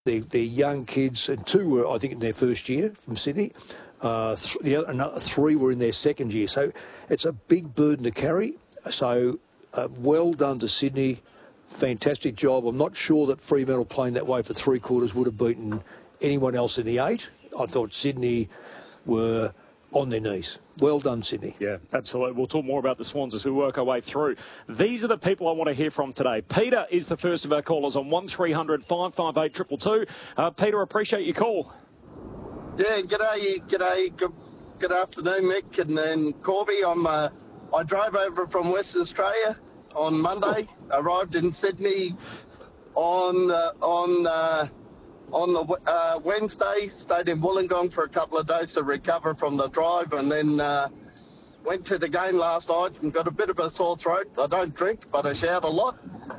They're young kids, and 2 were, I think, in their first year from Sydney. Another 3 were in their second year. So it's a big burden to carry. So well done to Sydney. Fantastic job. I'm not sure that Fremantle playing that way for 3 quarters would have beaten anyone else in the 8. I thought Sydney were on their knees. Well done, Sydney. Yeah, absolutely. We'll talk more about the Swans as we work our way through. These are the people I want to hear from today. Peter is the first of our callers on 1300 558 222. Peter, appreciate your call. Yeah, g'day. Good afternoon, Mick and then Corby. I drove over from Western Australia on Monday. Arrived in Sydney on the Wednesday. Stayed in Wollongong for a couple of days to recover from the drive, and then went to the game last night and got a bit of a sore throat. I don't drink, but I shout a lot.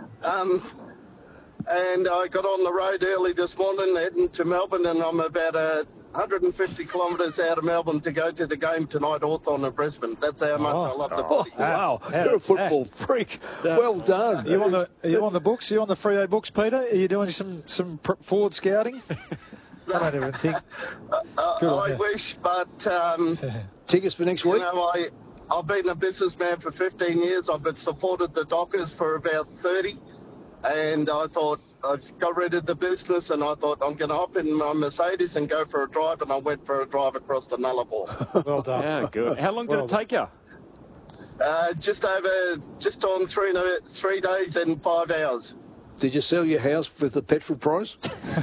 And I got on the road early this morning heading to Melbourne, and I'm about 150 kilometres out of Melbourne to go to the game tonight, Hawthorn and Brisbane. That's how much I love the footy. Wow, you're a football freak. Well done. Are you on the books? Are you on the Freo books, Peter? Are you doing some forward scouting? I don't even think. I wish, but tickets for next week. You know, I've been a businessman for 15 years. I've been supported the Dockers for about 30. And I thought, I got rid of the business, and I thought, I'm going to hop in my Mercedes and go for a drive, and I went for a drive across the Nullarbor. Well done. Yeah, good. How long did it take you? Just on 3 days and 5 hours. Did you sell your house with the petrol price?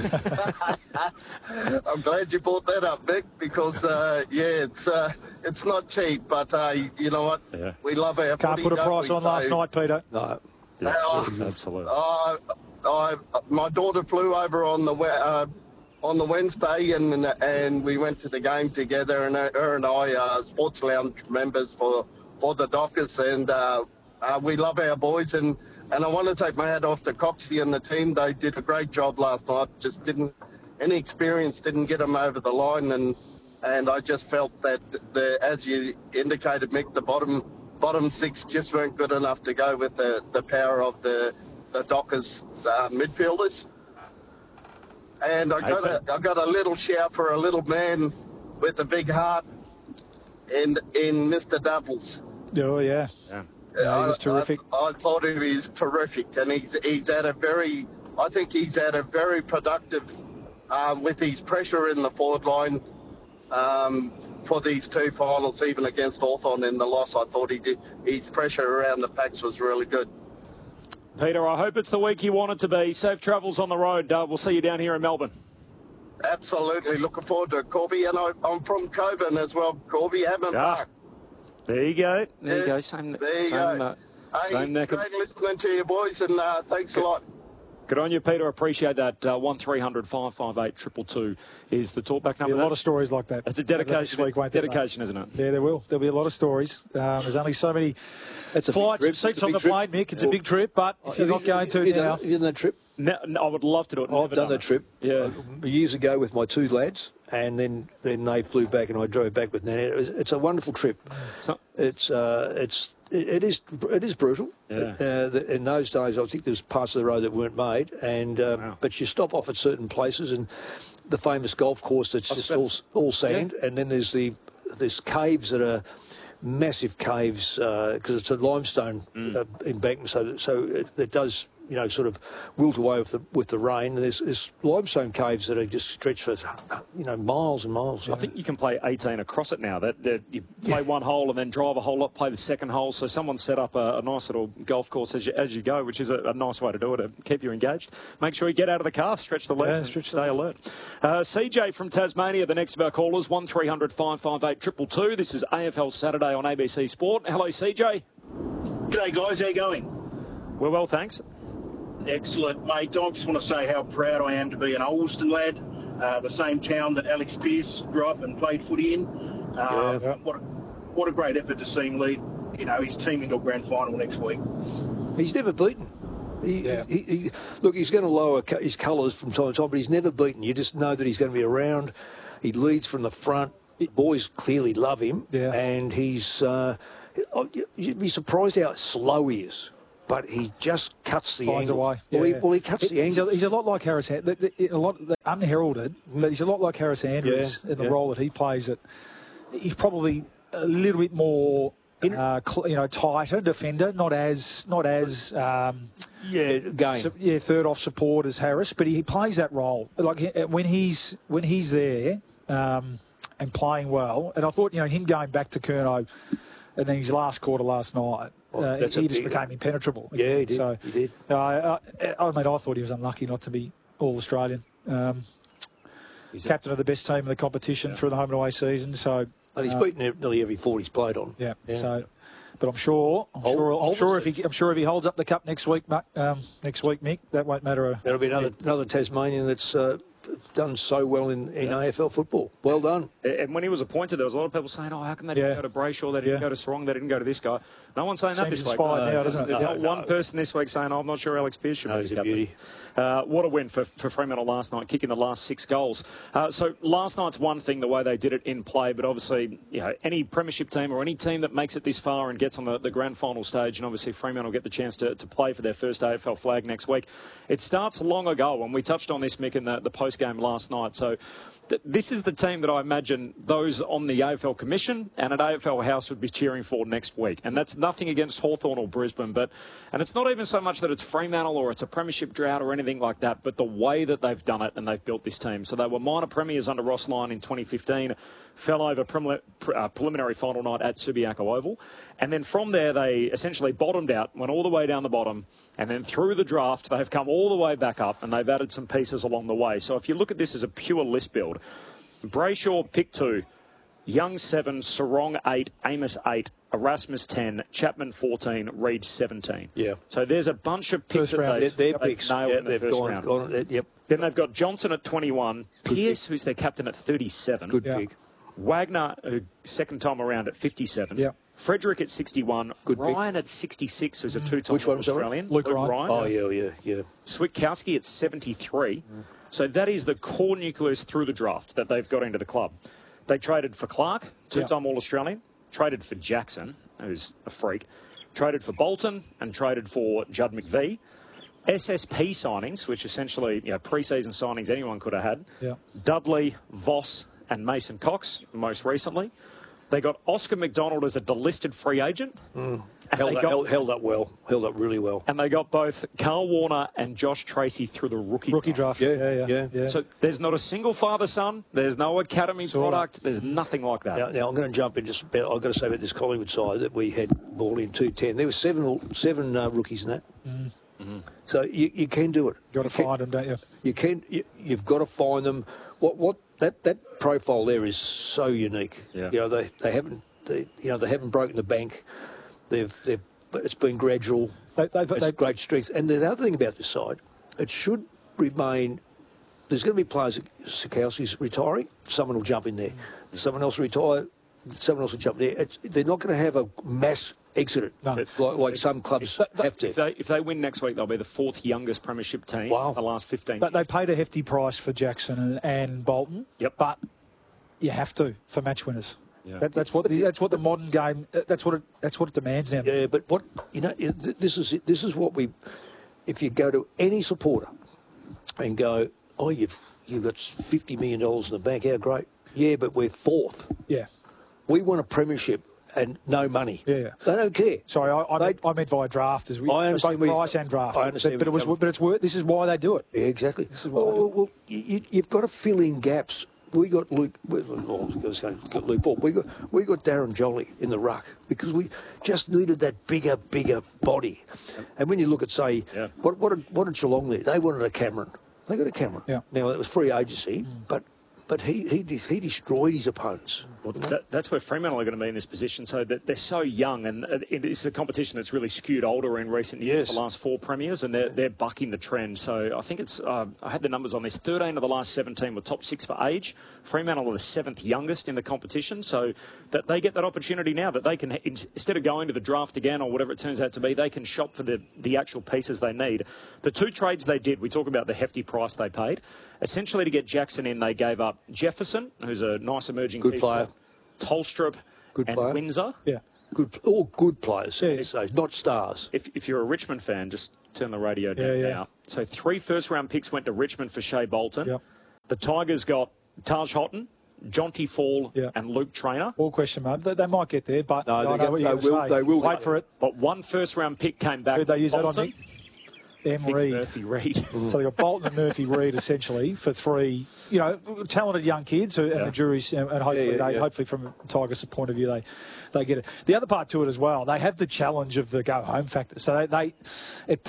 I'm glad you brought that up, Mick, because, it's not cheap, but you know what? Yeah. We love our Can't footy, put a price on last night, Peter. No. Yeah, absolutely. My daughter flew over on the Wednesday, and we went to the game together, and her and I are sports lounge members for the Dockers, and we love our boys, and I want to take my hat off to Coxie and the team. They did a great job last night. Just any experience didn't get them over the line, and I just felt that as you indicated, Mick, the bottom 6 just weren't good enough to go with the power of the Dockers midfielders. And I got a little shout for a little man with a big heart in Mr. Doubles. Oh, yeah. Yeah. He was terrific. I thought he was terrific, and he's had a very productive with his pressure in the forward line. For these 2 finals, even against Hawthorn in the loss, I thought his pressure around the packs was really good. Peter, I hope it's the week you want it to be. Safe travels on the road. We'll see you down here in Melbourne. Absolutely. Looking forward to it, Corby. And I'm from Coburn as well, Corby, Hammond Park. There you go. There you go. Same neck. Great listening to you, boys, and thanks a lot. Good on you, Peter. Appreciate that. 1300 558 222 is the talkback number. A lot of stories like that. It's a dedication. It's dedication, isn't it? Yeah, there will. There'll be a lot of stories. There's only so many flights and seats on the plane, Mick. It's a big trip, but if you're not going to now... Have you done that trip? No, I would love to do it. I've done that trip years ago with my 2 lads, and then they flew back and I drove back with Nanny. It's a wonderful trip. It is brutal. Yeah. In those days, I think there's parts of the road that weren't made, and but you stop off at certain places, and the famous golf course that's just all sand, and then there's caves that are massive caves because it's a limestone embankment, so it does sort of wilt away with the rain. And there's limestone caves that are just stretched for miles and miles. I think you can play 18 across it now. That you play one hole and then drive a hole up, play the second hole. So someone's set up a nice little golf course as you go, which is a nice way to do it to keep you engaged. Make sure you get out of the car, stretch the legs, and stay alert. CJ from Tasmania, the next of our callers, 1300 558 222. This is AFL Saturday on ABC Sport. Hello, CJ. G'day, guys. How you going? We're well, thanks. Excellent, mate. I just want to say how proud I am to be an Ulston lad, the same town that Alex Pearce grew up and played footy in. What a great effort to see him lead, his team into a grand final next week. He's never beaten. Look, he's going to lower his colours from time to time, but he's never beaten. You just know that he's going to be around. He leads from the front. The boys clearly love him, and he's. You'd be surprised how slow he is. but he just cuts the Finds angle. away. Yeah, Well, he cuts the angle. He's a lot like Harris. A lot unheralded, but he's a lot like Harris Andrews in the role that he plays. That he's probably a little bit more, tighter defender, not as third off support as Harris, but he plays that role. Like when he's there and playing well. And I thought, him going back to Curnow and then his last quarter last night, he just became impenetrable. Yeah, he did. So, he did. I thought he was unlucky not to be All-Australian. Captain of the best team in the competition through the home and away season. So, and he's beaten nearly every 40 he's played on. Yeah. So, but I'm sure if he holds up the cup next week, Mick, that won't matter. That'll be another Tasmanian that's done so well in AFL football. Well done. And when he was appointed, there was a lot of people saying, how come they didn't go to Brayshaw, they didn't go to Sarong, they didn't go to this guy. No one's saying that this week. There's not one person this week saying, I'm not sure Alex Pearce should be the captain. What a win for Fremantle last night, kicking the last 6 goals. So last night's one thing, the way they did it in play, but obviously, any premiership team or any team that makes it this far and gets on the grand final stage, and obviously Fremantle get the chance to play for their first AFL flag next week. It starts long ago, and we touched on this, Mick, in the post-game last night. So this is the team that I imagine those on the AFL Commission and at AFL House would be cheering for next week. And that's nothing against Hawthorn or Brisbane, and it's not even so much that it's Fremantle or it's a premiership drought or anything like that, but the way that they've done it and they've built this team. So they were minor premiers under Ross Lyon in 2015, fell over preliminary final night at Subiaco Oval. And then from there, they essentially bottomed out, went all the way down the bottom, and then through the draft, they've come all the way back up, and they've added some pieces along the way. So if you look at this as a pure list build, Brayshaw, pick 2, Young 7, Sarong 8, Amos 8, Erasmus 10, Chapman 14, Reed 17. Yeah. So there's a bunch of picks that they've nailed in the first round. Then they've got Johnson at 21, Pearce, who's their captain, at 37. Good pick. Wagner, who second time around, at 57. Yeah. Frederick at 61. Good Ryan at 66, who's a two-time Australian. Luke Ryan. Oh, yeah. Switkowski at 73. So that is the core nucleus through the draft that they've got into the club. They traded for Clark, two-time All-Australian. Traded for Jackson, who's a freak. Traded for Bolton and traded for Judd McVie. SSP signings, which essentially pre-season signings anyone could have had. Yeah. Dudley, Voss and Mason Cox most recently. They got Oscar McDonald as a delisted free agent. Held up well. Held up really well. And they got both Carl Warner and Josh Tracy through the rookie draft. Yeah. So there's not a single father-son. There's no academy product. There's nothing like that. Now I'm going to jump in just about, I've got to say about this Collingwood side that we had ball in 210. There were seven rookies in that. Mm-hmm. So you can do it. You've got to find them, don't you? You've got to find them. That profile there is so unique. Yeah. They haven't broken the bank. It's been gradual. It's great strength. And the other thing about this side, it should remain. There's going to be players. Sikowski's retiring. Someone will jump in there. Someone else will retire. Someone else will jump there. They're not going to have a mass exit like some clubs have to. If they win next week, they'll be the 4th youngest premiership team in the last 15 But years. They paid a hefty price for Jackson and Bolton. Yep. But you have to for match winners. Yeah. That's what the modern game. That's what it demands now. Yeah, but this is what we. If you go to any supporter and go, oh, you've got $50 million in the bank, how great? Yeah, but we're 4th. Yeah. We want a premiership and no money. Yeah. They don't care. Sorry, I meant via draft as I understand both price and draft. I understand. But it's worth. This is why they do it. Yeah, exactly. This is why you've got to fill in gaps. We got Luke. Got Luke Ball. We got Darren Jolly in the ruck because we just needed that bigger body. And when you look at what did Geelong need? They wanted a Cameron. They got a Cameron. Yeah. Now it was free agency, but he destroyed his opponents. Well, that's where Fremantle are going to be in this position. So that they're so young, and it's a competition that's really skewed older in recent years. Yes. The last 4 premiers, and they're bucking the trend. So I think it's. I had the numbers on this. 13 of the last 17 were top 6 for age. Fremantle are the 7th youngest in the competition. So that they get that opportunity now that they can, instead of going to the draft again or whatever it turns out to be, they can shop for the actual pieces they need. The 2 trades they did. We talk about the hefty price they paid. Essentially, to get Jackson in, they gave up Jefferson, who's a nice emerging good player. Tolstrup and player. Windsor. Yeah. all good players, so not stars. If you're a Richmond fan, just turn the radio down now. So 3 first-round picks went to Richmond for Shea Bolton. Yep. The Tigers got Taj Houghton, Jonty Fall and Luke Traynor. All question mark. They might get there, but I know what you're going to say. They will wait for it. But 1 first-round pick came back. Who'd they use Bolton. that on, Nick? M. Reid. Murphy Reid. So they got Bolton and Murphy Reid essentially for 3, talented young kids, and the juries, and hopefully hopefully from a Tigers' point of view, they get it. The other part to it as well, they have the challenge of the go home factor. So it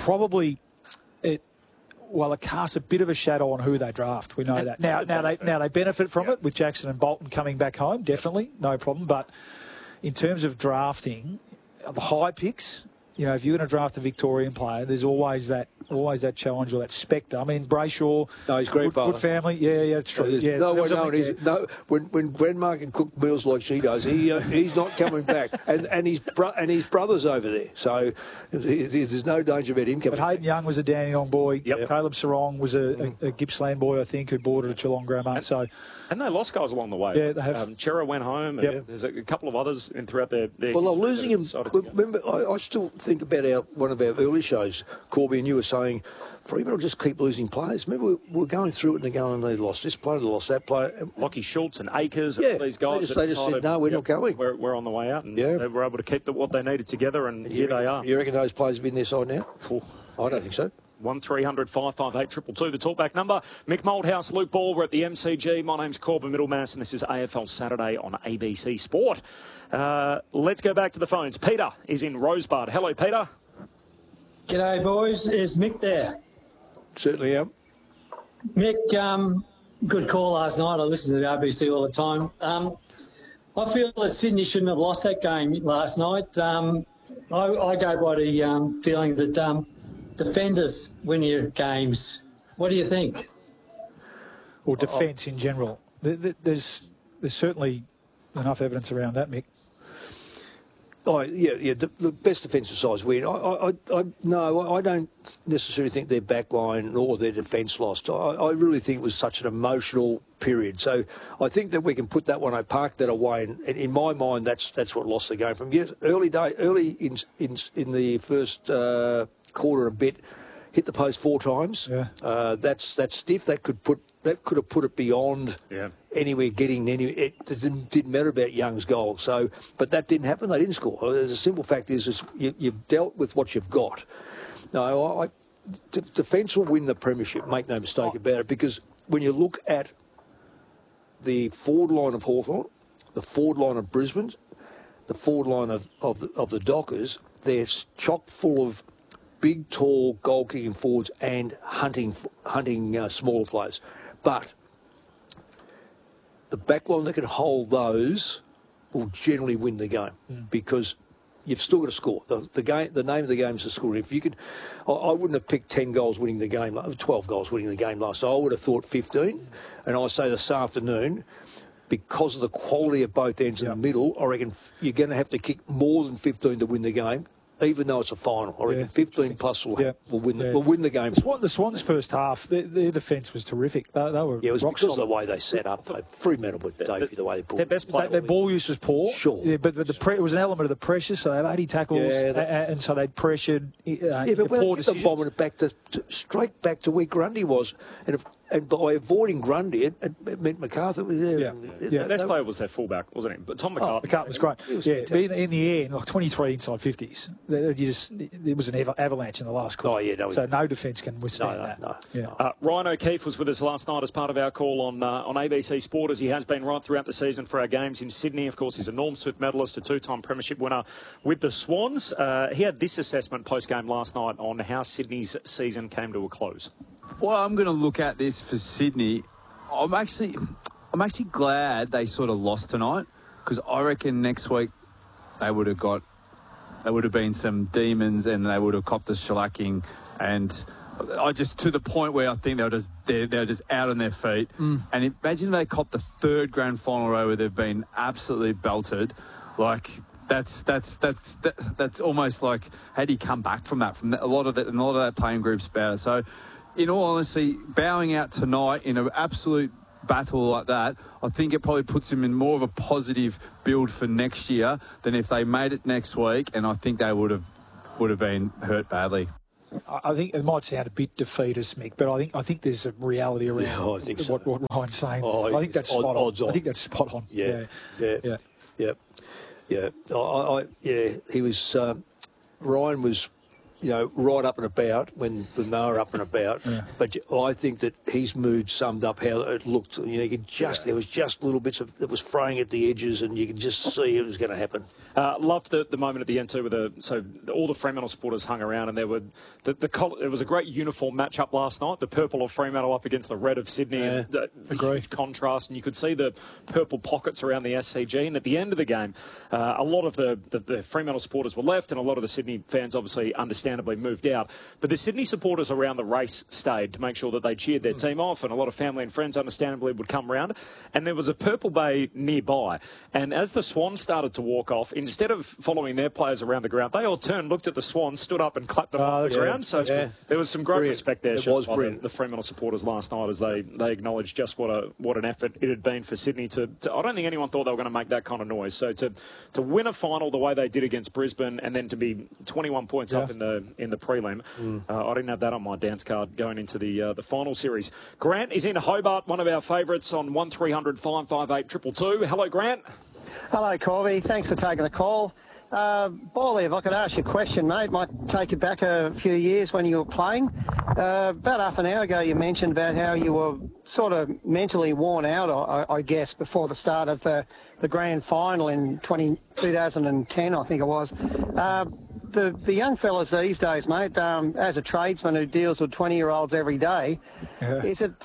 casts a bit of a shadow on who they draft. We know that now they benefit from it with Jackson and Bolton coming back home. Definitely, no problem. But in terms of drafting, the high picks. If you're going to draft a Victorian player, there's always that challenge or that spectre. I mean, Brayshaw, his grandfather, good family, it's true. When Grandma can cook meals like she does, he's not coming back, and his brother's over there, so there's no danger about him coming. But Hayden back. Young was a Dandenong boy. Yep. Caleb Sarong was a Gippsland boy, I think, who boarded at Geelong Grammar. And they lost guys along the way. Yeah, they have. Chera went home, and there's a couple of others throughout their well, they're losing him. Remember, I still think about one of our early shows, Corby, and you were saying, Fremantle just keep losing players. Remember, we're going through it and they're going, they lost this player, they lost that player. Lockie Schultz and Akers and all these guys. They just said, no, we're not going. We're on the way out. And they were able to keep what they needed together, and here they are. You reckon those players have been their side now? I don't think so. 1300 558 222, the talkback number. Mick Moldhouse, Luke Ball, we're at the MCG. My name's Corbin Middlemass, and this is AFL Saturday on ABC Sport. Let's go back to the phones. Peter is in Rosebud. Hello, Peter. G'day, boys. Is Mick there? Certainly am. Mick, good call last night. I listen to the ABC all the time. I feel that Sydney shouldn't have lost that game last night. I go by the feeling that defenders win your games. What do you think? Or defence in general. There's certainly enough evidence around that, Mick. The best defensive sides win. I don't necessarily think their backline or their defence lost. I really think it was such an emotional period. So I think that we can put that one, I park that away, and in my mind, that's what lost the game. From early in the first quarter a bit, hit the post 4 times. Yeah. That's stiff. That could have put it beyond anywhere getting any. It didn't matter about Young's goal. So, but that didn't happen. They didn't score. The simple fact is you've dealt with what you've got. No, defence will win the premiership. Make no mistake about it. Because when you look at the forward line of Hawthorn, the forward line of Brisbane, the forward line of the Dockers, they're chock full of big, tall, goal-kicking forwards and hunting smaller players. But the backline that can hold those will generally win the game because you've still got to score. The name of the game is to score. If you could, I wouldn't have picked 10 goals winning the game, 12 goals winning the game last night. I would have thought 15. And I say this afternoon, because of the quality of both ends in the middle, I reckon you're going to have to kick more than 15 to win the game. Even though it's a final, I reckon 15 plus will win the game. The Swans' first half, their defence was terrific. They were it was because of the way they set up. Fremantle with Davey, the way they pulled. Their best player. Their ball use was poor. Sure. Yeah, but it was an element of the pressure, so they had 80 tackles, and so they pressured. But poor decisions. Bombing it back straight back to where Grundy was, and by avoiding Grundy, it meant MacArthur was there. The best player was their fullback, wasn't it? But Tom McCarthy. McCarthy was great. In the air, like 23 inside 50s. It was an avalanche in the last quarter. So no defence can withstand that. No. Ryan O'Keefe was with us last night as part of our call on ABC Sport, as he has been right throughout the season for our games in Sydney. Of course, he's a Norm Smith medalist, a 2-time premiership winner with the Swans. He had this assessment post-game last night on how Sydney's season came to a close. Well, I'm going to look at this for Sydney. I'm actually glad they sort of lost tonight, because I reckon next week they would have been some demons and they would have copped a shellacking, and I just to the point where I think they were just out on their feet. And imagine they copped the 3rd grand final row where they've been absolutely belted. Like that's almost like, how do you come back from that? From a lot of that playing group's about it. So, in all honesty, bowing out tonight in an absolute battle like that, I think it probably puts him in more of a positive build for next year than if they made it next week, and I think they would have been hurt badly. I think it might sound a bit defeatist, Mick, but I think there's a reality around what Ryan's saying. I think that's spot on. I think that's spot on. Yeah. He was. Ryan was, right up and about when they were up and about. Yeah. But I think that his mood summed up how it looked. You could there was just little bits that was fraying at the edges, and you could just see it was going to happen. Loved the moment at the end too, all the Fremantle supporters hung around, and there were it was a great uniform matchup last night. The purple of Fremantle up against the red of Sydney, and huge contrast, and you could see the purple pockets around the SCG. And at the end of the game, a lot of the Fremantle supporters were left, and a lot of the Sydney fans obviously understandably moved out. But the Sydney supporters around the race stayed to make sure that they cheered their team off, and a lot of family and friends understandably would come round. And there was a purple bay nearby, and as the Swans started to walk off, instead of following their players around the ground, they all turned, looked at the Swans, stood up and clapped them off the ground. So there was some great respect there shown by the Fremantle supporters last night as they acknowledged just what an effort it had been for Sydney to I don't think anyone thought they were going to make that kind of noise. So to win a final the way they did against Brisbane, and then to be 21 points up in the prelim, I didn't have that on my dance card going into the final series. Grant is in Hobart, one of our favourites on 1300 558 222. Hello, Grant. Hello, Corby. Thanks for taking the call. Borley, if I could ask you a question, mate, might take it back a few years when you were playing. About half an hour ago, you mentioned about how you were sort of mentally worn out, I guess, before the start of the grand final in 2010, I think it was. The young fellas these days, mate, as a tradesman who deals with 20-year-olds every day, is it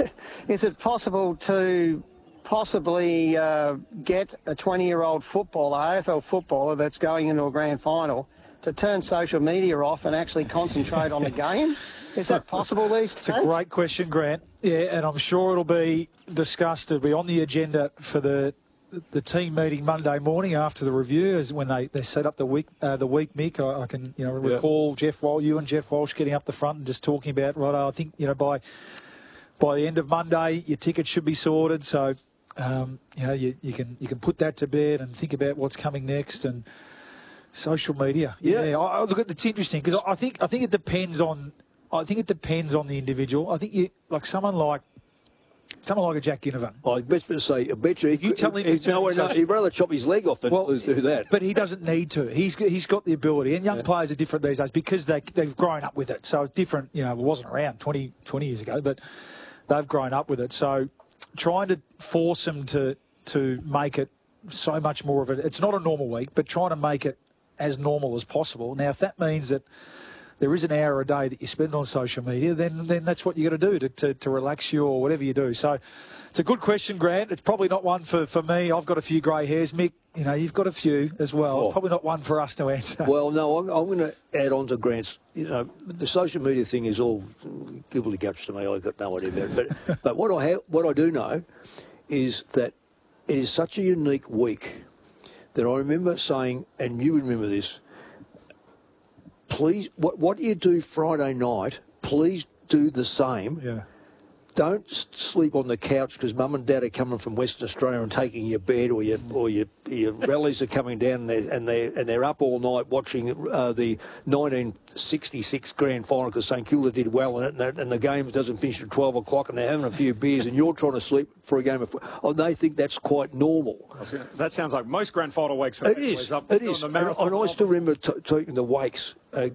possible to possibly get a 20-year-old footballer, AFL footballer that's going into a grand final, to turn social media off and actually concentrate on the game? Is that possible these days? It's a great question, Grant. Yeah, and I'm sure it'll be discussed. It'll be on the agenda for the team meeting Monday morning after the review, is when they set up the week, Mick. I can recall you and Jeff Walsh getting up the front and just talking about, right, I think by the end of Monday your tickets should be sorted. So you can put that to bed and think about what's coming next. And social media, I look at it's interesting because I think it depends on the individual. I think someone like a Jack Ginnivan. I bet you he'd rather chop his leg off than do that. But he doesn't need to. He's got the ability, and young players are different these days because they've grown up with it. So it's different. It wasn't around 20 years ago, but they've grown up with it. So trying to force them to make it so much more of it. It's not a normal week, but trying to make it as normal as possible. Now, if that means that there is an hour a day that you spend on social media, then that's what you got to do to relax you or whatever you do. So it's a good question, Grant. It's probably not one for me. I've got a few grey hairs. Mick, you've got a few as well. It's probably not one for us to answer. Well, no, I'm going to add on to Grant's. The social media thing is all gibbly-guts to me. I've got no idea about it. But what I do know is that it is such a unique week that I remember saying, and you remember this, please, what you do Friday night, please do the same. Yeah. Don't sleep on the couch because Mum and Dad are coming from Western Australia and taking your bed, or your relatives are coming down and they're up all night watching the 1966 grand final because St Kilda did well in it, and the game doesn't finish at 12 o'clock and they're having a few beers and you're trying to sleep for a game of football. They think that's quite normal. That sounds like most grand final weeks. It is. And I still remember taking the Wakes,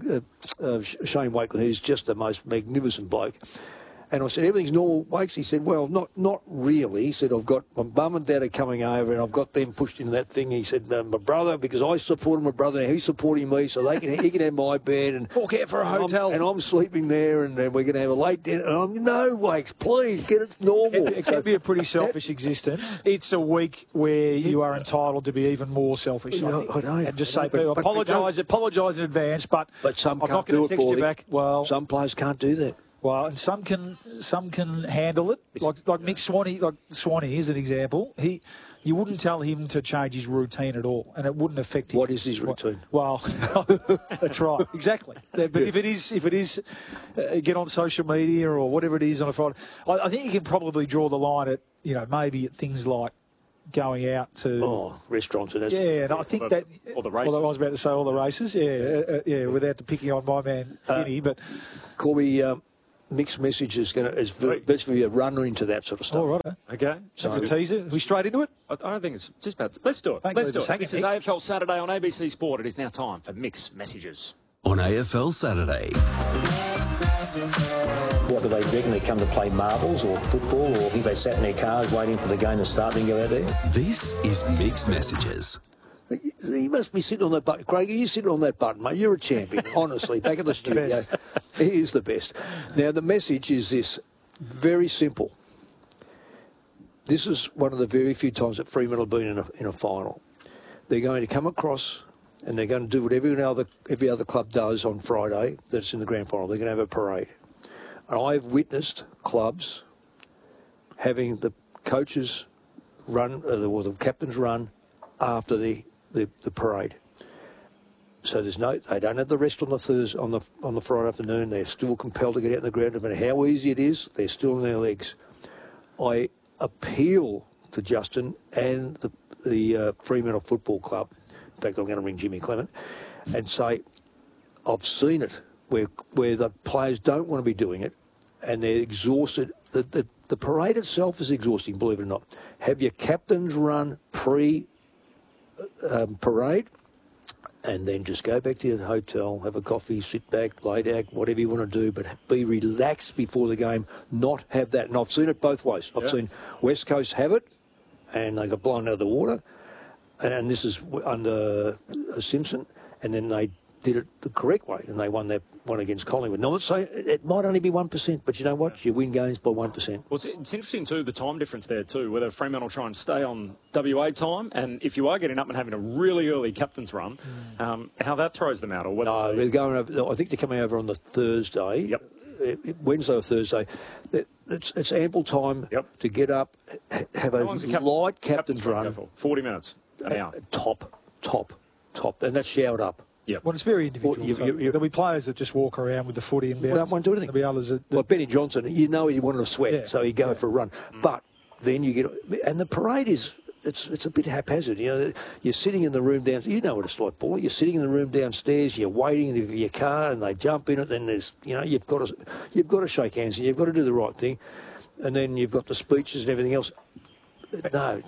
Shane Wakelin, who's just the most magnificent bloke. And I said, everything's normal, Wakes? He said, well, not really. He said, I've got my mum and dad are coming over and I've got them pushed into that thing. He said, my brother, because I supported my brother, he's supporting me, so he can have my bed. And walk out for a hotel. And I'm sleeping there and we're going to have a late dinner. And I'm, no, Wakes, please, get it normal. It can be a pretty selfish existence. It's a week where you are entitled to be even more selfish, I think. And just say, apologise in advance, but some I'm not going to text you back. Well, some players can't do that. Well, and some can handle it. Like Mick Swanee, like Swanee is an example. You wouldn't tell him to change his routine at all, and it wouldn't affect him. What is his routine? Well, that's right, exactly. But if it is, get on social media or whatever it is on a Friday. I think you can probably draw the line at maybe at things like going out to restaurants and that. Yeah, and I think that all the races. I was about to say all the races. Yeah, without picking on my man Vinny, but Corby. Mixed message is best to be a runner into that sort of stuff. All right. Okay. That's a teaser. Are we straight into it? I don't think it's just about... Let's do it. Let's do it. This is AFL Saturday on ABC Sport. It is now time for Mixed Messages. On AFL Saturday. What do they reckon? They come to play marbles or football, or think they sat in their cars waiting for the game to start and go out there? This is Mixed Messages. You must be sitting on that button. Craig, are you sitting on that button, mate? You're a champion, honestly. Back at the studio. He is the best. Now, the message is this. Very simple. This is one of the very few times that Fremantle have been in a final. They're going to come across and they're going to do what every other club does on Friday that's in the grand final. They're going to have a parade. And I've witnessed clubs having the coaches run, or the captains run, after the parade. So they don't have the rest on the Thursday, on the Friday afternoon. They're still compelled to get out in the ground. No matter how easy it is, they're still on their legs. I appeal to Justin and the Fremantle Football Club. In fact, I'm going to ring Jimmy Clement and say, I've seen it where the players don't want to be doing it and they're exhausted. The parade itself is exhausting, believe it or not. Have your captains run parade, and then just go back to your hotel, have a coffee, sit back, lay down, whatever you want to do, but be relaxed before the game, not have that. And I've seen it both ways. I've seen West Coast have it, and they got blown out of the water, and this is under Simpson, and then they did it the correct way, and they won that one against Collingwood. Now, let's say it might only be 1%, but you know what? You win games by 1%. Well, it's interesting, too, the time difference there, too, whether Fremantle try and stay on WA time, and if you are getting up and having a really early captain's run, how that throws them out. Or whether they're going over, I think they're coming over on the Thursday. Yep. Wednesday or Thursday. It's ample time to get up, have a light captain's run. 40 minutes, an hour. Top. And that's showered up. Yeah. Well, it's very individual. There'll be players that just walk around with the footy and bounce. They won't do anything. There'll be others that... Like Benny Johnson, he wanted to sweat, so he'd go for a run. But then you get... And the parade is... It's a bit haphazard. You're sitting in the room down... You know what it's like, Paul. You're sitting in the room downstairs, you're waiting in your car, and they jump in it, and there's... You've got to shake hands, and you've got to do the right thing. And then you've got the speeches and everything else. No,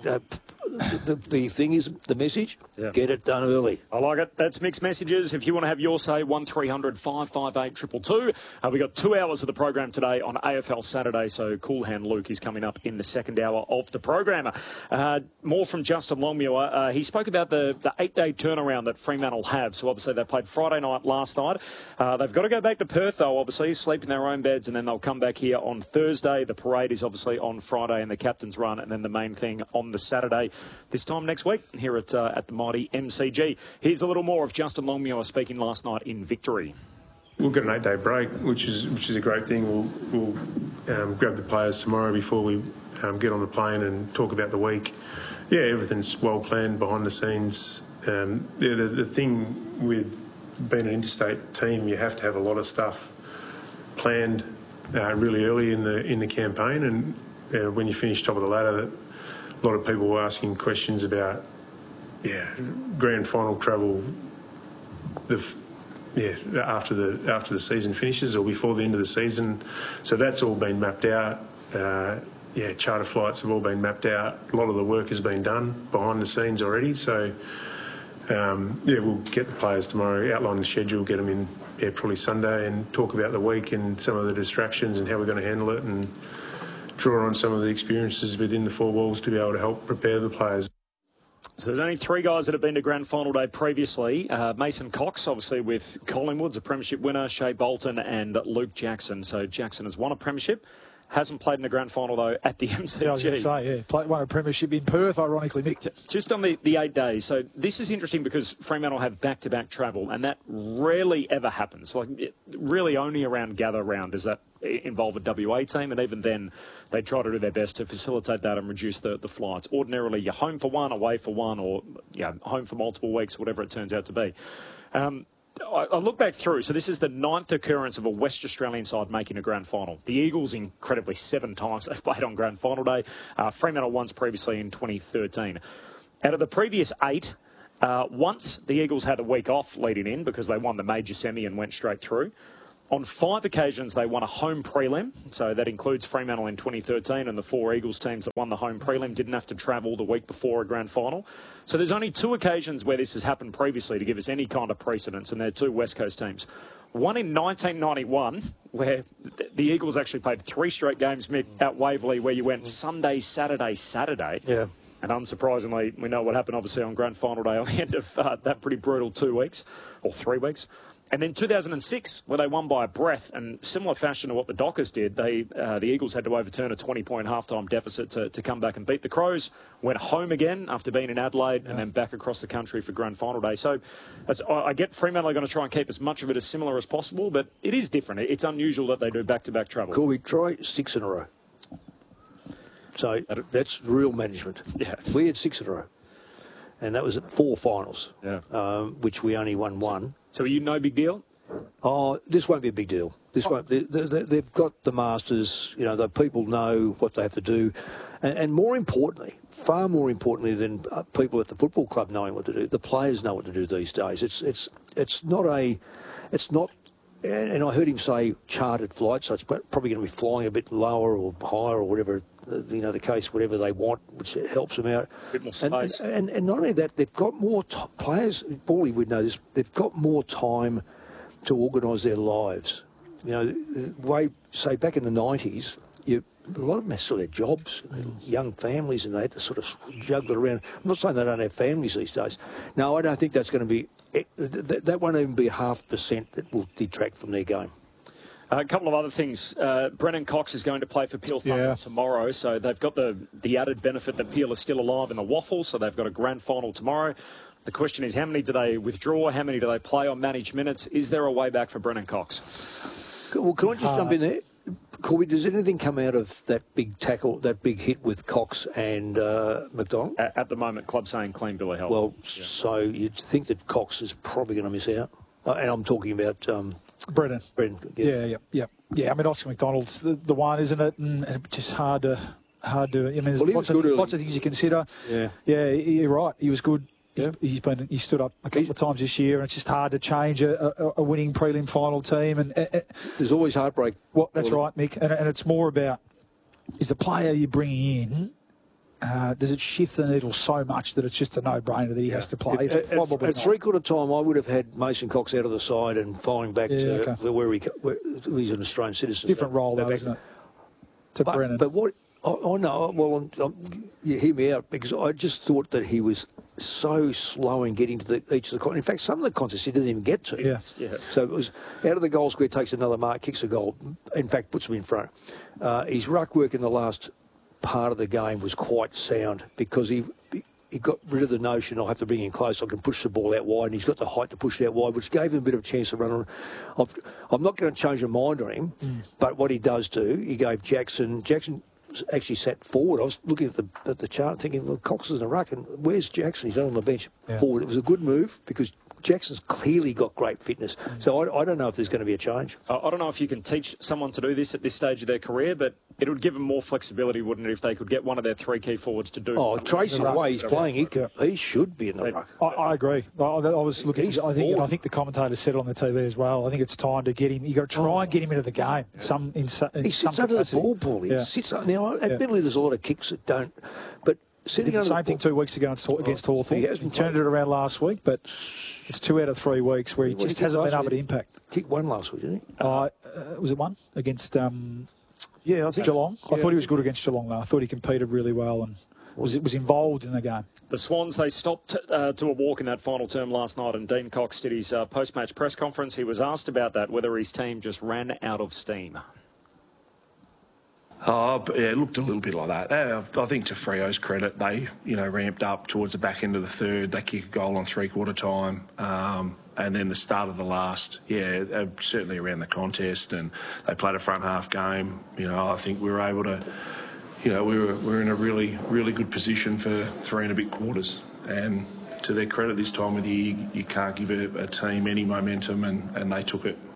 the thing is, the message, get it done early. I like it. That's Mixed Messages. If you want to have your say, 1300 558 222. We've got 2 hours of the program today on AFL Saturday, so Cool Hand Luke is coming up in the second hour of the program. More from Justin Longmuir. He spoke about the 8-day turnaround that Fremantle have. So obviously they played Friday night last night. They've got to go back to Perth, though, obviously, sleep in their own beds, and then they'll come back here on Thursday. The parade is obviously on Friday and the captain's run, and then the main thing on the Saturday this time next week here at the mighty MCG. Here's a little more of Justin Longmuir speaking last night in Victory. We'll get an 8-day break, which is a great thing. We'll grab the players tomorrow before we get on the plane and talk about the week. Yeah, everything's well planned behind the scenes. The thing with being an interstate team, you have to have a lot of stuff planned really early in the campaign, and when you finish top of the ladder, a lot of people were asking questions about grand final travel after the season finishes or before the end of the season. So that's all been mapped out. Charter flights have all been mapped out. A lot of the work has been done behind the scenes already. So we'll get the players tomorrow, outline the schedule, get them in probably Sunday, and talk about the week and some of the distractions and how we're going to handle it, and draw on some of the experiences within the four walls to be able to help prepare the players. So there's only 3 guys that have been to grand final day previously. Mason Cox, obviously with Collingwood's a premiership winner, Shea Bolton and Luke Jackson. So Jackson has won a premiership. Hasn't played in the grand final, though, at the MCG. Yeah, I was going to say, won a premiership in Perth, ironically, Mick. Just on the 8 days. So this is interesting because Fremantle have back-to-back travel, and that rarely ever happens. Like, really only around Gather Round does that involve a WA team, and even then they try to do their best to facilitate that and reduce the flights. Ordinarily, you're home for one, away for one, or home for multiple weeks, whatever it turns out to be. I look back through, so this is the 9th occurrence of a West Australian side making a grand final. The Eagles, incredibly, 7 times they've played on grand final day. Fremantle once previously in 2013. Out of the previous 8, once the Eagles had a week off leading in because they won the major semi and went straight through. On 5 occasions, they won a home prelim, so that includes Fremantle in 2013, and the 4 Eagles teams that won the home prelim didn't have to travel the week before a grand final. So there's only 2 occasions where this has happened previously to give us any kind of precedence, and they're 2 West Coast teams. One in 1991, where the Eagles actually played 3 straight games at Waverley, where you went Sunday, Saturday, Saturday. Yeah. And unsurprisingly, we know what happened, obviously, on grand final day on the end of that pretty brutal 2 weeks, or 3 weeks. And then 2006, where they won by a breath, and similar fashion to what the Dockers did, the Eagles had to overturn a 20-point halftime deficit to come back and beat the Crows, went home again after being in Adelaide, and then back across the country for grand final day. So I get Fremantle are going to try and keep as much of it as similar as possible, but it is different. It's unusual that they do back-to-back travel. Could we try 6 in a row? So that's real management. Yeah. We had 6 in a row. And that was at 4 finals, which we only won 1. So are you no big deal? Oh, this won't be a big deal. This won't. They've got the Masters. The people know what they have to do, and more importantly, far more importantly than people at the football club knowing what to do, the players know what to do these days. It's not. And I heard him say chartered flights, so it's probably going to be flying a bit lower or higher or whatever, the case, whatever they want, which helps them out. A bit more space. And not only that, they've got more players, Paulie would know this, they've got more time to organise their lives. Say back in the 90s, a lot of them still had jobs, young families, and they had to sort of juggle it around. I'm not saying they don't have families these days. No, I don't think that's going to be... That won't even be 0.5% that will detract from their game. A couple of other things. Brennan Cox is going to play for Peel Thunder tomorrow, so they've got the added benefit that Peel is still alive in the waffle, so they've got a grand final tomorrow. The question is, how many do they withdraw? How many do they play on managed minutes? Is there a way back for Brennan Cox? Well, can I just jump in there? Corby, does anything come out of that big tackle, that big hit with Cox and McDonald? At the moment, club saying clean bill of health. Well, so you'd think that Cox is probably going to miss out. And I'm talking about... Brennan. Yeah. I mean, Oscar McDonald's the one, isn't it? And it's just hard to. I mean, there's lots of things you consider. Yeah. Yeah, you're right. He was good. Yeah. He stood up a couple of times this year, and it's just hard to change a winning prelim final team. And there's always heartbreak. Well, that's right, Mick. And it's more about, is the player you're bringing in, does it shift the needle so much that it's just a no-brainer that he has to play? At 3/4 time, I would have had Mason Cox out of the side and firing back to where he's an Australian citizen. Different role, though, isn't it? To Brennan. But what I know, well, you hear me out, because I just thought that he was so slow in getting to each of the contests. In fact, some of the contests he didn't even get to. Yeah. So it was out of the goal square, takes another mark, kicks a goal. In fact, puts them in front. His ruck work in the last part of the game was quite sound, because he got rid of the notion, I'll have to bring in close, I can push the ball out wide, and he's got the height to push it out wide, which gave him a bit of a chance to run on. I'm not going to change my mind on him, but what he does do, he gave Jackson actually sat forward. I was looking at the chart thinking, well, Cox is in a ruck, and where's Jackson? He's on the bench forward. It was a good move, because Jackson's clearly got great fitness. So I don't know if there's going to be a change. I don't know if you can teach someone to do this at this stage of their career, but it would give them more flexibility, wouldn't it, if they could get one of their 3 key forwards to do. Oh, Tracy, the way he's playing, he should be in the ruck. I agree. I was looking. I think the commentator said on the TV as well. I think it's time to get him. You got to try and get him into the game. He sits under the ball, Paul. He sits now. Admittedly, there's a lot of kicks that don't, but. He did the same thing 2 weeks ago against Hawthorn. He turned it around last week, but it's 2 out of 3 weeks where he just hasn't been able to impact. Kicked 1 last week, didn't he? Was it 1 against I think Geelong? I thought he was good against Geelong, though. I thought he competed really well and was involved in the game. The Swans, they stopped to a walk in that final term last night, and Dean Cox did his post-match press conference. He was asked about that, whether his team just ran out of steam. It looked a little bit like that. I think to Freo's credit, they ramped up towards the back end of the third. They kicked a goal on 3/4 time. and then the start of the last, certainly around the contest, and they played a front half game. I think we were able to, we were in a really, really good position for 3 and a bit quarters. And to their credit, this time of the year, you can't give a team any momentum, and they took it.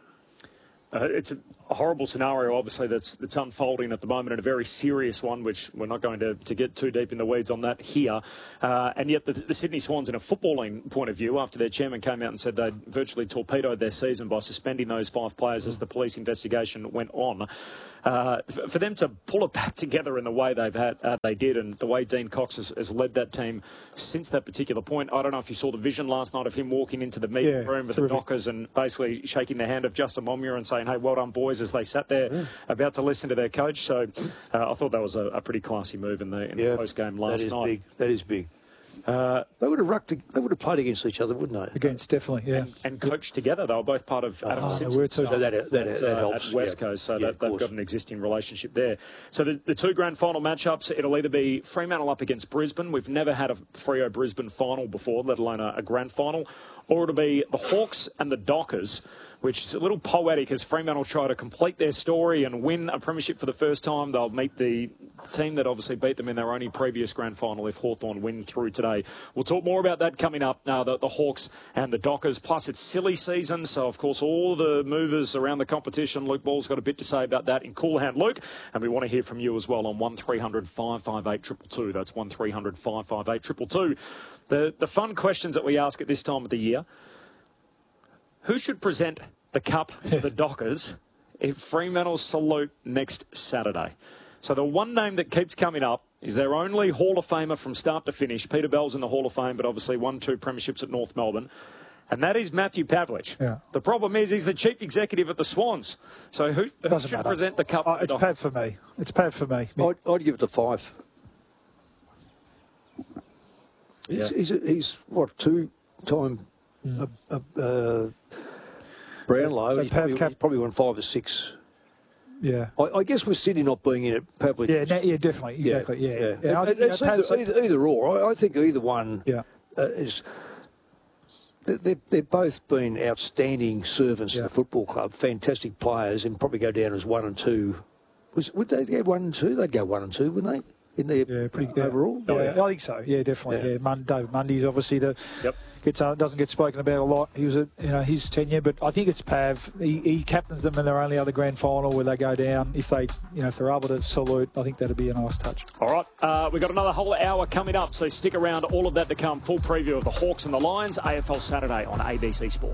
It's a horrible scenario, obviously, that's unfolding at the moment, and a very serious one, which we're not going to get too deep in the weeds on that here. And yet the Sydney Swans, in a footballing point of view, after their chairman came out and said they'd virtually torpedoed their season by suspending those 5 players as the police investigation went on, for them to pull it back together in the way they did, and the way Dean Cox has led that team since that particular point. I don't know if you saw the vision last night of him walking into the meeting room with the Dockers and basically shaking the hand of Justin Momura and saying, "Hey, well done, boys," as they sat there about to listen to their coach. So I thought that was a pretty classy move in the post-game last night. That is big. They would have played against each other, wouldn't they? Against, definitely, yeah. And coached together. They were both part of Adam Simpson's so that helps. At West Coast, so that they've got an existing relationship there. So the 2 grand final matchups, it'll either be Fremantle up against Brisbane. We've never had a Freo Brisbane final before, let alone a grand final. Or it'll be the Hawks and the Dockers, which is a little poetic as Fremantle try to complete their story and win a premiership for the first time. They'll meet the team that obviously beat them in their only previous grand final if Hawthorn win through today. We'll talk more about that coming up, the Hawks and the Dockers. Plus, it's silly season, so, of course, all the movers around the competition. Luke Ball's got a bit to say about that in Cool Hand Luke, and we want to hear from you as well on 1300 558 222. That's 1300 558 222. The fun questions that we ask at this time of the year: who should present the cup to the Dockers if Fremantle salute next Saturday? So the one name that keeps coming up is their only Hall of Famer from start to finish. Peter Bell's in the Hall of Fame, but obviously won 2 premierships at North Melbourne. And that is Matthew Pavlich. Yeah. The problem is he's the chief executive at the Swans. So who should present the cup? It's Pav for me. It's Pav for me. I'd give it a 5. He's what, 2-time Brownlow. So he's probably won 5 or 6. Yeah. I guess with Sydney not being in it, Pavlich. Yeah, definitely. Exactly. Yeah. It's either or. I think either one is. They've both been outstanding servants to the football club, fantastic players, and probably go down as 1 and 2. Would they go 1 and 2? They'd go 1 and 2, wouldn't they? In their overall? Yeah, I think so. Yeah, definitely. Yeah. David Mundy's obviously doesn't get spoken about a lot. He was his tenure, but I think it's Pav. He captains them in their only other grand final where they go down. If they're able to salute, I think that'd be a nice touch. All right, we've got another whole hour coming up, so stick around. All of that to come. Full preview of the Hawks and the Lions, AFL Saturday on ABC Sport.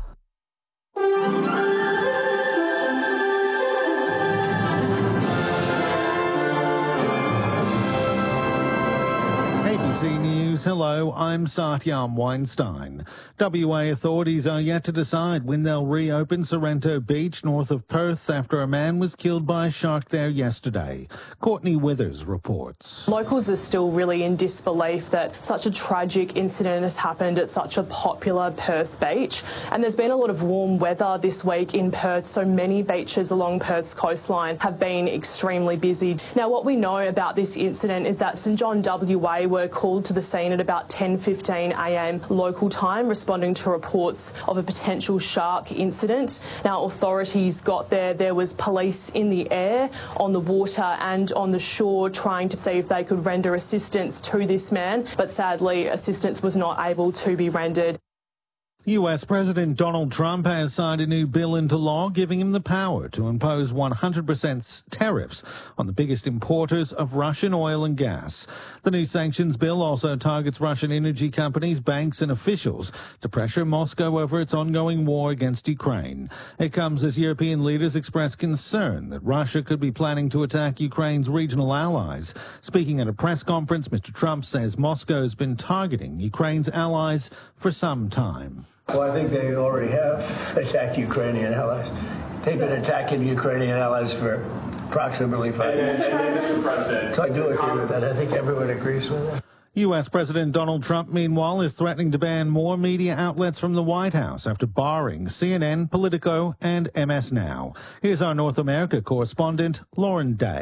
ABC News, hello, I'm Satyam Weinstein. WA authorities are yet to decide when they'll reopen Sorrento Beach north of Perth after a man was killed by a shark there yesterday. Courtney Withers reports. Locals are still really in disbelief that such a tragic incident has happened at such a popular Perth beach. And there's been a lot of warm weather this week in Perth, so many beaches along Perth's coastline have been extremely busy. Now, what we know about this incident is that St John WA were called to the scene at about 10:15 a.m. local time, responding to reports of a potential shark incident. Now, authorities got there. There was police in the air, on the water and on the shore trying to see if they could render assistance to this man, but sadly assistance was not able to be rendered. US President Donald Trump has signed a new bill into law giving him the power to impose 100% tariffs on the biggest importers of Russian oil and gas. The new sanctions bill also targets Russian energy companies, banks and officials to pressure Moscow over its ongoing war against Ukraine. It comes as European leaders express concern that Russia could be planning to attack Ukraine's regional allies. Speaking at a press conference, Mr. Trump says Moscow has been targeting Ukraine's allies for some time. Well, I think they already have attacked Ukrainian allies. They've been attacking Ukrainian allies for approximately 5 years. Mr. President, so I do agree with that. I think everyone agrees with that. U.S. President Donald Trump, meanwhile, is threatening to ban more media outlets from the White House after barring CNN, Politico and MS Now. Here's our North America correspondent, Lauren Day.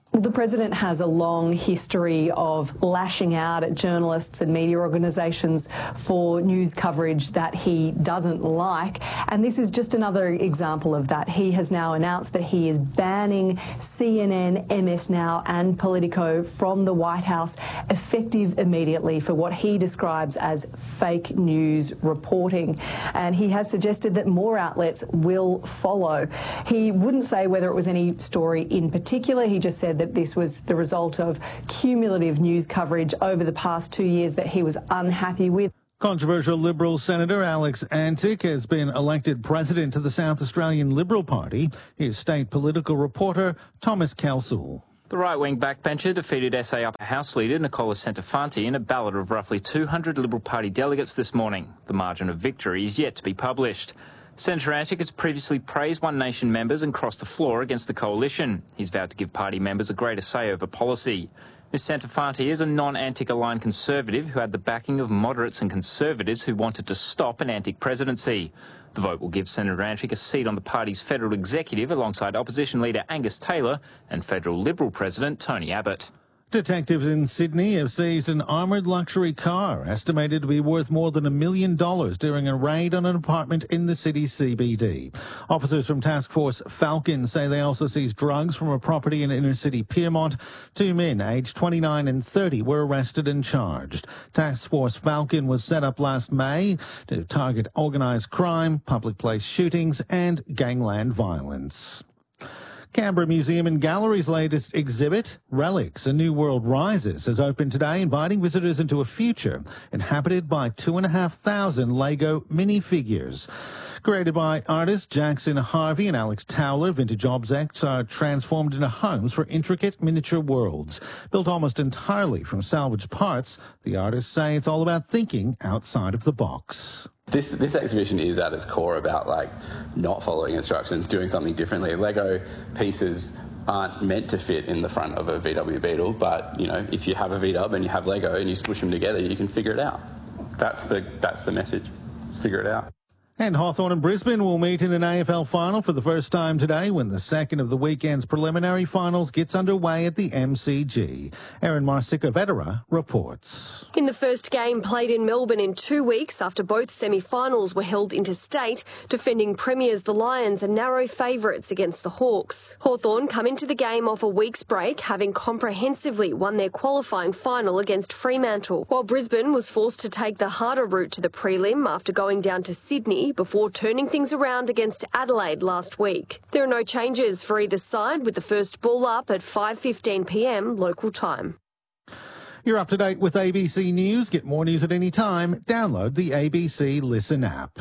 Well, the President has a long history of lashing out at journalists and media organisations for news coverage that he doesn't like, and this is just another example of that. He has now announced that he is banning CNN, MS Now and Politico from the White House, effective immediately, for what he describes as fake news reporting, and he has suggested that more outlets will follow. He wouldn't say whether it was any story in particular. He just said that this was the result of cumulative news coverage over the past 2 years that he was unhappy with. Controversial Liberal Senator Alex Antic has been elected president of the South Australian Liberal Party. Here's state political reporter Thomas Kelsall. The right-wing backbencher defeated SA Upper House leader Nicola Centofanti in a ballot of roughly 200 Liberal Party delegates this morning. The margin of victory is yet to be published. Senator Antic has previously praised One Nation members and crossed the floor against the coalition. He's vowed to give party members a greater say over policy. Ms Centofanti is a non-Antic aligned Conservative who had the backing of moderates and Conservatives who wanted to stop an Antic presidency. The vote will give Senator Antic a seat on the party's federal executive alongside opposition leader Angus Taylor and federal Liberal President Tony Abbott. Detectives in Sydney have seized an armoured luxury car estimated to be worth more than $1 million during a raid on an apartment in the city's CBD. Officers from Task Force Falcon say they also seized drugs from a property in inner-city Pyrmont. 2 men, aged 29 and 30, were arrested and charged. Task Force Falcon was set up last May to target organised crime, public place shootings and gangland violence. Canberra Museum and Gallery's latest exhibit, Relics, A New World Rises, has opened today, inviting visitors into a future inhabited by 2,500 Lego minifigures. Created by artists Jackson Harvey and Alex Towler, vintage objects are transformed into homes for intricate miniature worlds. Built almost entirely from salvaged parts, the artists say it's all about thinking outside of the box. This exhibition is at its core about not following instructions, doing something differently. Lego pieces aren't meant to fit in the front of a VW Beetle, but if you have a VW and you have Lego and you squish them together, you can figure it out. That's the message. Figure it out. And Hawthorn and Brisbane will meet in an AFL final for the first time today when the second of the weekend's preliminary finals gets underway at the MCG. Erin Marsica-Vetera reports. In the first game played in Melbourne in 2 weeks after both semi-finals were held interstate, defending premiers the Lions are narrow favourites against the Hawks. Hawthorn come into the game off a week's break, having comprehensively won their qualifying final against Fremantle, while Brisbane was forced to take the harder route to the prelim after going down to Sydney before turning things around against Adelaide last week. There are no changes for either side, with the first ball up at 5:15 p.m. local time. You're up to date with ABC News. Get more news at any time. Download the ABC Listen app.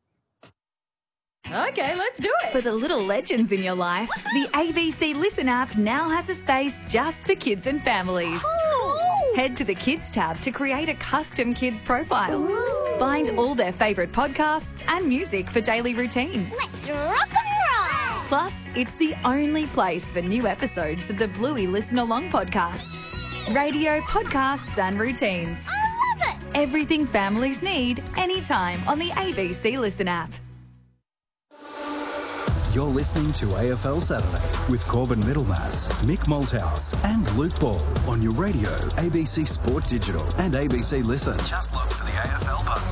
Okay, let's do it. For the little legends in your life, the ABC Listen app now has a space just for kids and families. Ooh. Head to the Kids tab to create a custom kids profile. Ooh. Find all their favourite podcasts and music for daily routines. Let's rock and roll! Plus, it's the only place for new episodes of the Bluey Listen Along podcast. Radio, podcasts and routines. I love it! Everything families need, anytime on the ABC Listen app. You're listening to AFL Saturday with Corbin Middlemass, Mick Malthouse and Luke Ball on your radio, ABC Sport Digital and ABC Listen. Just look for the AFL button.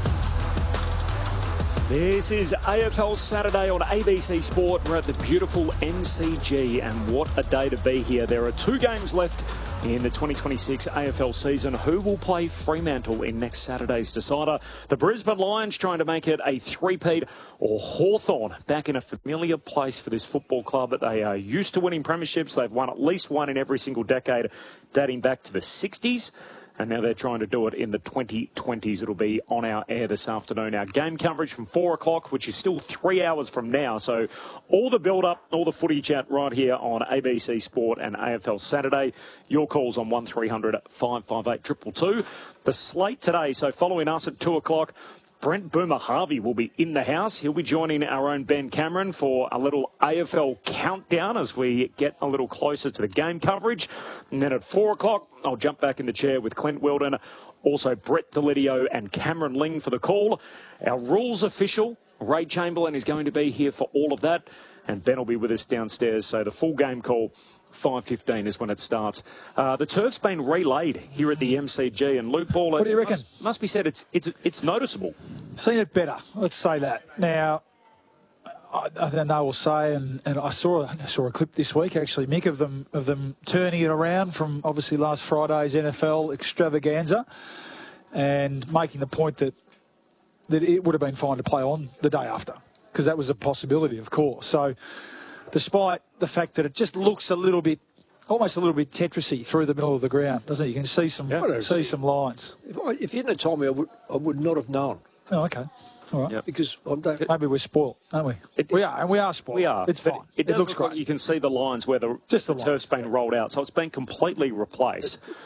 This is AFL Saturday on ABC Sport. We're at the beautiful MCG, and what a day to be here. There are 2 games left in the 2026 AFL season. Who will play Fremantle in next Saturday's decider? The Brisbane Lions trying to make it a three-peat, or Hawthorn back in a familiar place for this football club. They are used to winning premierships. They've won at least one in every single decade, dating back to the 60s. And now they're trying to do it in the 2020s. It'll be on our air this afternoon. Our game coverage from 4 o'clock, which is still 3 hours from now. So all the build-up, all the footy chat right here on ABC Sport and AFL Saturday. Your calls on 1300 558 222. The slate today, so following us at 2 o'clock, Brent Boomer Harvey will be in the house. He'll be joining our own Ben Cameron for a little AFL countdown as we get a little closer to the game coverage. And then at 4 o'clock, I'll jump back in the chair with Clint Weldon, also Brett Delidio and Cameron Ling for the call. Our rules official, Ray Chamberlain, is going to be here for all of that. And Ben will be with us downstairs. So the full game call 5:15 is when it starts. The turf's been relaid here at the MCG, and Luke Ball. What do you reckon? Must be said, it's noticeable. Seen it better. Let's say that. Now, I think they will say, and I saw a clip this week actually, Mick, of them turning it around from obviously last Friday's NFL extravaganza, and making the point that it would have been fine to play on the day after, because that was a possibility, of course. So, despite the fact that it just looks almost a little bit Tetrisy through the middle of the ground, doesn't it? You can see some lines. If you hadn't told me, I would not have known. Oh, okay. All right. Yep. Because maybe we're spoiled, aren't we? We are spoiled. We are. It's fine. It looks great. You can see the lines where the turf's been rolled out, so it's been completely replaced.